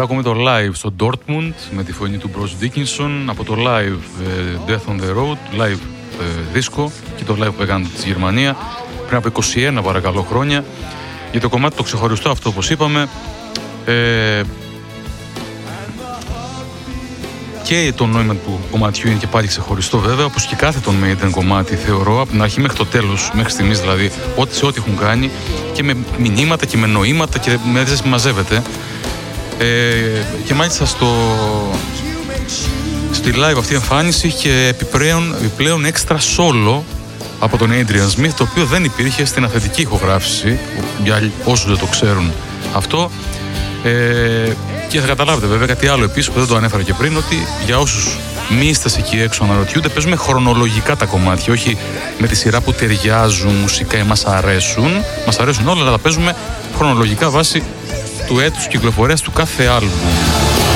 Εδώ ακούμε το live στο Dortmund με τη φωνή του Bruce Dickinson, από το live Death on the Road, live disco και το live που έκανε στη Γερμανία πριν από 21 παρακαλώ χρόνια. Για το κομμάτι το ξεχωριστό αυτό, όπως είπαμε, και το νόημα του κομματιού είναι και πάλι ξεχωριστό βέβαια, όπως και κάθε τον Maiden κομμάτι θεωρώ, από την αρχή μέχρι το τέλος, μέχρι στιγμής δηλαδή, σε ό,τι έχουν κάνει, και με μηνύματα και με νοήματα και με μαζεύεται. Και μάλιστα στη live αυτή η εμφάνιση είχε επιπλέον έξτρα solo από τον Adrian Smith, το οποίο δεν υπήρχε στην αυθεντική ηχογράφηση, για όσους δεν το ξέρουν αυτό. Και θα καταλάβετε βέβαια κάτι άλλο επίσης που δεν το ανέφερα και πριν, ότι για όσους μίστες εκεί έξω αναρωτιούνται, παίζουμε χρονολογικά τα κομμάτια, όχι με τη σειρά που ταιριάζουν μουσικά ή μας αρέσουν όλα, αλλά τα παίζουμε χρονολογικά βάσει του έτους κυκλοφορίας του κάθε άλμπουμ.